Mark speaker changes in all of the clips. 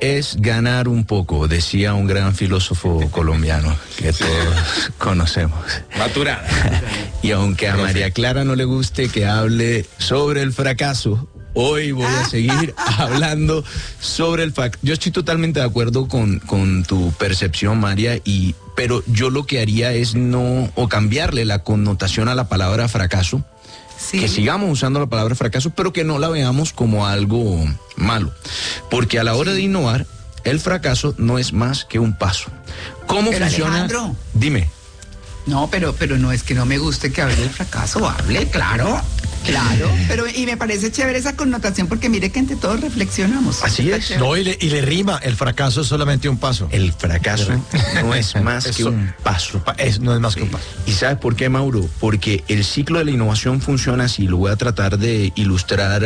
Speaker 1: es ganar un poco, decía un gran filósofo colombiano que todos conocemos.
Speaker 2: Maturana.
Speaker 1: Y aunque a María Clara no le guste que hable sobre el fracaso, hoy voy a seguir hablando sobre el fracaso. Yo estoy totalmente de acuerdo con tu percepción, María, pero yo lo que haría es cambiarle la connotación a la palabra fracaso. Sí. Que sigamos usando la palabra fracaso, pero que no la veamos como algo malo. Porque a la hora de innovar, el fracaso no es más que un paso. ¿Cómo funciona?
Speaker 3: Alejandro,
Speaker 1: dime.
Speaker 3: No, pero no es que no me guste que hable del fracaso, hable, claro, pero y me parece chévere esa connotación porque mire que entre todos reflexionamos.
Speaker 1: Así es.
Speaker 4: Chévere. No, y le rima, el fracaso es solamente un paso.
Speaker 1: El fracaso no es más que un paso.
Speaker 4: No es más que un paso.
Speaker 1: ¿Y sabes por qué, Mauro? Porque el ciclo de la innovación funciona así, lo voy a tratar de ilustrar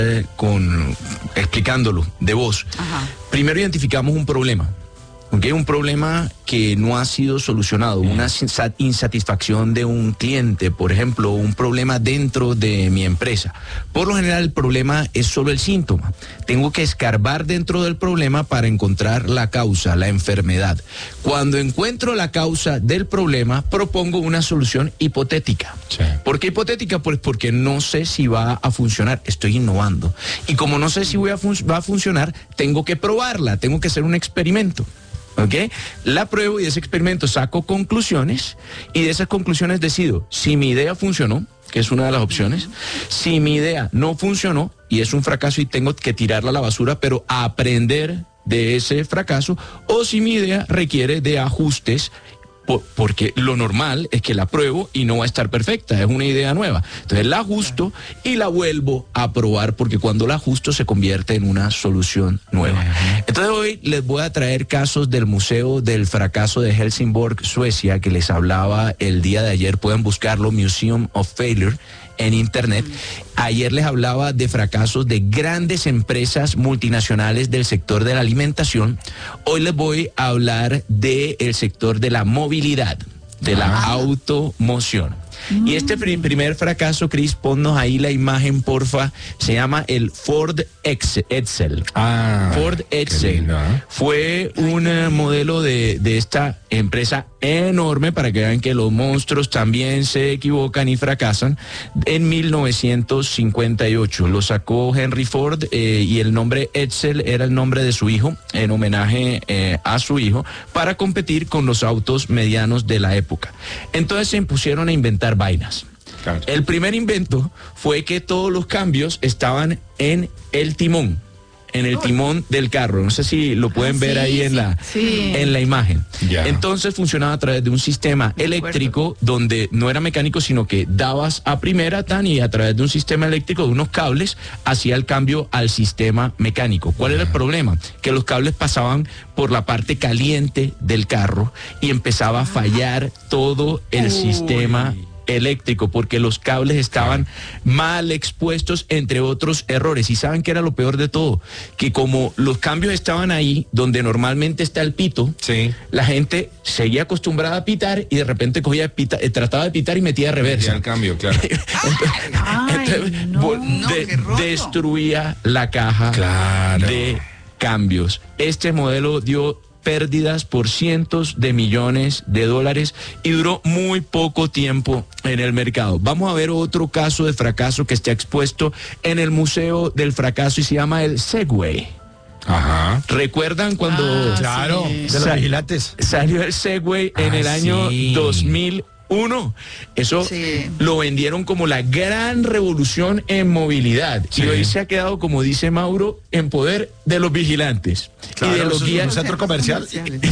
Speaker 1: explicándolo de voz. Ajá. Primero identificamos un problema. Okay, un problema que no ha sido solucionado, una insatisfacción de un cliente, por ejemplo, un problema dentro de mi empresa. Por lo general el problema es solo el síntoma. Tengo que escarbar dentro del problema para encontrar la causa, la enfermedad. Cuando encuentro la causa del problema, propongo una solución hipotética. Sí. ¿Por qué hipotética? Pues porque no sé si va a funcionar, estoy innovando. Y como no sé si va a funcionar, tengo que probarla, tengo que hacer un experimento. ¿Okay? La pruebo y de ese experimento saco conclusiones y de esas conclusiones decido si mi idea funcionó, que es una de las opciones, si mi idea no funcionó y es un fracaso y tengo que tirarla a la basura, pero aprender de ese fracaso, o si mi idea requiere de ajustes, porque lo normal es que la pruebo y no va a estar perfecta, es una idea nueva. Entonces la ajusto y la vuelvo a probar, porque cuando la ajusto se convierte en una solución nueva. Entonces hoy les voy a traer casos del Museo del Fracaso de Helsingborg, Suecia, que les hablaba el día de ayer. Pueden buscarlo, Museum of Failure, en internet. Ayer les hablaba de fracasos de grandes empresas multinacionales del sector de la alimentación. Hoy les voy a hablar del sector de la movilidad, de la automoción. Y este primer fracaso, Cris, ponnos ahí la imagen, porfa. Se llama el Ford Edsel. Ford Edsel. Fue un modelo de esta empresa enorme, para que vean que los monstruos también se equivocan y fracasan, en 1958. Lo sacó Henry Ford y el nombre Edsel era el nombre de su hijo, en homenaje a su hijo, para competir con los autos medianos de la época. Entonces se pusieron a inventar vainas. Claro. El primer invento fue que todos los cambios estaban en el timón. En el timón del carro. No sé si lo pueden ver ahí en la imagen. Yeah. Entonces funcionaba a través de un sistema eléctrico donde no era mecánico, sino que dabas a primera y a través de un sistema eléctrico, de unos cables, hacía el cambio al sistema mecánico. ¿Cuál era el problema? Que los cables pasaban por la parte caliente del carro y empezaba a fallar todo el sistema eléctrico, porque los cables estaban mal expuestos, entre otros errores. ¿Y saben qué era lo peor de todo? Que como los cambios estaban ahí donde normalmente está el pito, la gente seguía acostumbrada a pitar y de repente trataba de pitar y metía reversa.
Speaker 2: El cambio, claro.
Speaker 1: Destruía la caja de cambios. Este modelo dio pérdidas por cientos de millones de dólares y duró muy poco tiempo en el mercado. Vamos a ver otro caso de fracaso que está expuesto en el Museo del Fracaso y se llama el Segway. Ajá. ¿Recuerdan cuando
Speaker 4: de los vigilantes
Speaker 1: salió el Segway en el año 2001? Eso lo vendieron como la gran revolución en movilidad. Y hoy se ha quedado, como dice Mauro, en poder de los vigilantes. Y de los guías.
Speaker 4: Centros comerciales.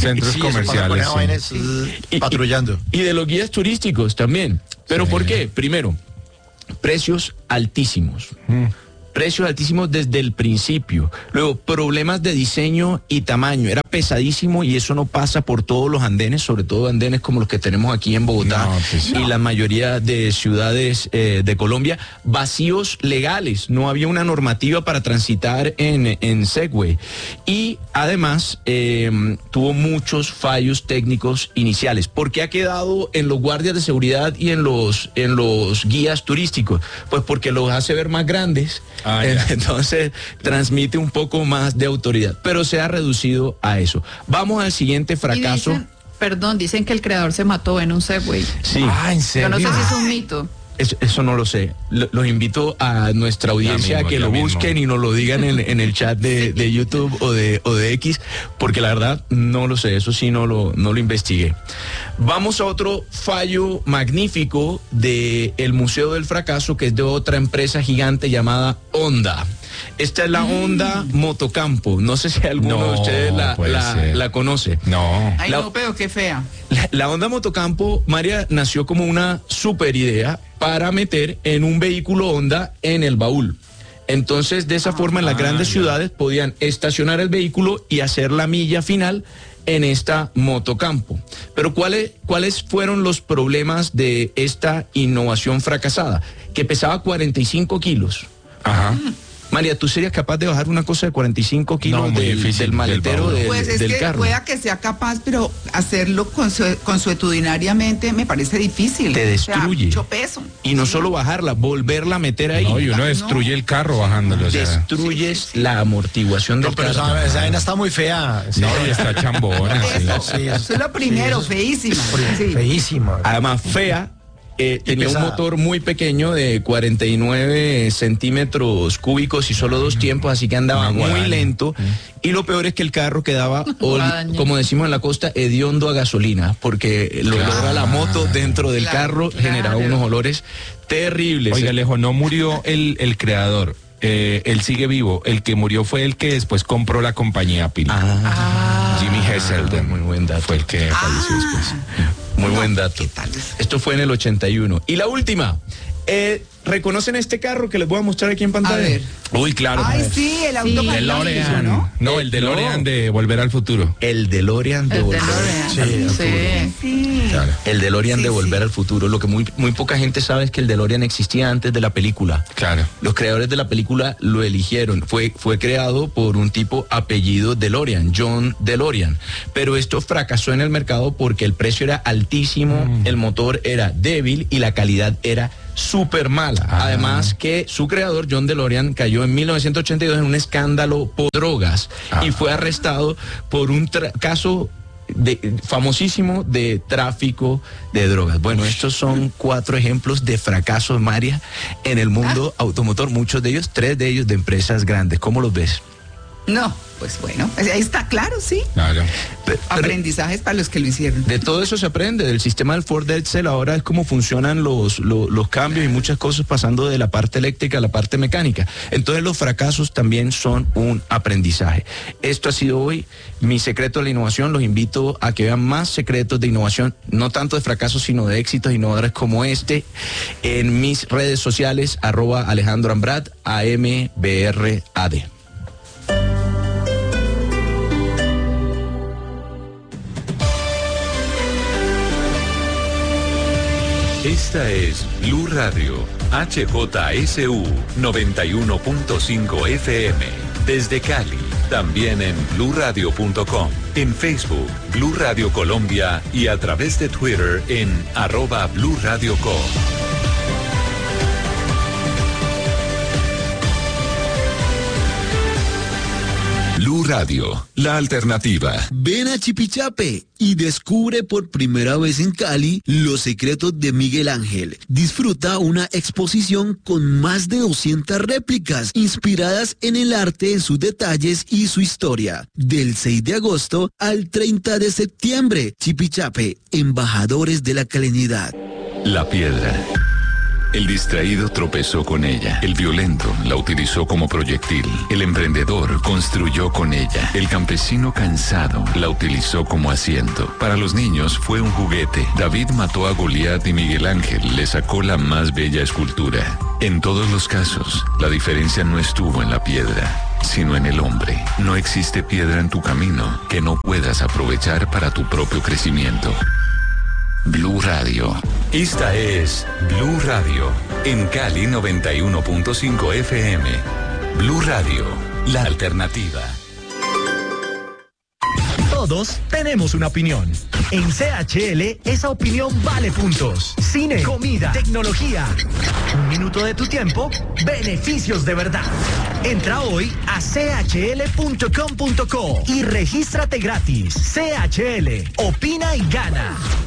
Speaker 1: Patrullando. Y de los guías turísticos también. ¿Pero por qué? Primero, precios altísimos. Precios altísimos desde el principio. Luego, problemas de diseño y tamaño. Era pesadísimo y eso no pasa por todos los andenes, sobre todo andenes como los que tenemos aquí en Bogotá y la mayoría de ciudades de Colombia. Vacíos legales. No había una normativa para transitar en Segway. Y además tuvo muchos fallos técnicos iniciales. ¿Por qué ha quedado en los guardias de seguridad y en los guías turísticos? Pues porque los hace ver más grandes Entonces transmite un poco más de autoridad, pero se ha reducido a eso. Vamos al siguiente fracaso.
Speaker 3: Dicen que el creador se mató en un Segway.
Speaker 1: Sí.
Speaker 4: ¿en serio?
Speaker 3: Yo no sé si es un mito.
Speaker 1: Eso no lo sé. Los invito a nuestra audiencia a que lo busquen y nos lo digan en el chat de YouTube o de X, porque la verdad no lo sé, eso sí no lo investigué. Vamos a otro fallo magnífico del Museo del Fracaso, que es de otra empresa gigante llamada Honda. Esta es la Honda Motocampo. No sé si alguno de ustedes la conoce.
Speaker 4: No.
Speaker 3: Ay, no, pero qué fea.
Speaker 1: La Honda Motocampo, María, nació como una super idea para meter en un vehículo Honda en el baúl. Entonces, de esa forma, en las grandes ciudades podían estacionar el vehículo y hacer la milla final en esta Motocampo. Pero ¿cuáles fueron los problemas de esta innovación fracasada? Que pesaba 45 kilos.
Speaker 4: Ajá.
Speaker 1: María, ¿tú serías capaz de bajar una cosa de 45 kilos del maletero
Speaker 3: Pues es
Speaker 1: del
Speaker 3: que
Speaker 1: carro?
Speaker 3: pueda que sea capaz, pero hacerlo consuetudinariamente me parece difícil.
Speaker 1: Te destruye.
Speaker 3: Mucho peso.
Speaker 1: Y no solo bajarla, volverla a meter ahí.
Speaker 2: No, y uno destruye el carro bajándolo. O sea,
Speaker 1: Destruyes la amortiguación del
Speaker 4: pero
Speaker 1: carro.
Speaker 4: esa vaina está muy fea.
Speaker 2: no, y está chambona. sí.
Speaker 3: Eso es lo primero, feísima. Sí.
Speaker 4: Feísima.
Speaker 1: Además, fea. Tenía un
Speaker 4: pesada.
Speaker 1: motor muy pequeño de 49 centímetros cúbicos y solo 2 tiempos, así que andaba muy lento. Y lo peor es que el carro quedaba, como decimos en la costa, hediondo a gasolina, porque el olor a la moto dentro del carro generaba unos olores terribles.
Speaker 2: Oiga, Alejo, no murió el creador. Él sigue vivo. El que murió fue el que después compró la compañía Apple. Jimmy Heselden.
Speaker 1: Muy buen dato.
Speaker 2: Fue el que falleció después.
Speaker 1: Muy buen dato.
Speaker 3: ¿Qué tal es?
Speaker 1: Esto fue en el 81. Y la última. ¿Reconocen este carro que les voy a mostrar aquí en pantalla?
Speaker 3: A ver.
Speaker 2: Uy, claro.
Speaker 3: Ay, sí, el auto
Speaker 2: El
Speaker 3: magnífico,
Speaker 2: DeLorean.
Speaker 3: ¿no?
Speaker 2: No, el DeLorean de Volver al Futuro.
Speaker 1: El DeLorean de
Speaker 3: El
Speaker 1: Volver.
Speaker 3: DeLorean. Sí.
Speaker 2: Claro.
Speaker 1: El DeLorean de
Speaker 3: Sí,
Speaker 1: Volver
Speaker 3: sí.
Speaker 1: al Futuro. Lo que muy poca gente sabe es que el DeLorean existía antes de la película.
Speaker 2: Claro.
Speaker 1: Los creadores de la película lo eligieron. Fue creado por un tipo apellido DeLorean, John DeLorean. Pero esto fracasó en el mercado porque el precio era altísimo, el motor era débil y la calidad era súper mala. Además que su creador, John DeLorean, cayó en 1982 en un escándalo por drogas y fue arrestado por un caso famosísimo de tráfico de drogas. Bueno, estos son 4 ejemplos de fracasos, María, en el mundo automotor, muchos de ellos, 3 de ellos de empresas grandes. ¿Cómo los ves?
Speaker 3: No, pues bueno, ahí está claro, sí.
Speaker 2: Claro.
Speaker 3: Aprendizajes para los que lo hicieron.
Speaker 1: De todo eso se aprende, del sistema del Ford Edsel. Ahora es cómo funcionan los cambios y muchas cosas pasando de la parte eléctrica a la parte mecánica. Entonces los fracasos también son un aprendizaje. Esto ha sido hoy mi secreto de la innovación. Los invito a que vean más secretos de innovación, no tanto de fracasos, sino de éxitos innovadores como este, en mis redes sociales, @Alejandro Ambrat, AMBRAD.
Speaker 5: Esta es Blue Radio, HJSU 91.5 FM. Desde Cali, también en bluradio.com, en Facebook, Blue Radio Colombia y a través de Twitter en @BlueRadioCo. Blue Radio, la alternativa.
Speaker 6: Ven a Chipichape y descubre por primera vez en Cali los secretos de Miguel Ángel. Disfruta una exposición con más de 200 réplicas inspiradas en el arte, en sus detalles y su historia. Del 6 de agosto al 30 de septiembre, Chipichape, embajadores de la calenidad.
Speaker 5: La piedra. El distraído tropezó con ella. El violento la utilizó como proyectil. El emprendedor construyó con ella. El campesino cansado la utilizó como asiento. Para los niños fue un juguete. David mató a Goliat y Miguel Ángel le sacó la más bella escultura. En todos los casos, la diferencia no estuvo en la piedra, sino en el hombre. No existe piedra en tu camino que no puedas aprovechar para tu propio crecimiento. Blue Radio. Esta es Blue Radio, en Cali 91.5 FM. Blue Radio, la alternativa.
Speaker 7: Todos tenemos una opinión. En CHL, esa opinión vale puntos. Cine, comida, tecnología. Un minuto de tu tiempo, beneficios de verdad. Entra hoy a chl.com.co y regístrate gratis. CHL, opina y gana.